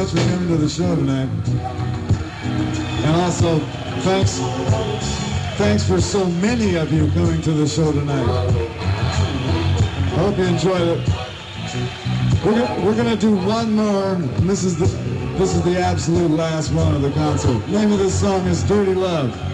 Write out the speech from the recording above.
much for coming to the show tonight. And also, thanks for so many of you coming to the show tonight. I hope you enjoyed it. We're gonna do one more, and this is the absolute last one of the concert. The name of this song is Dirty Love.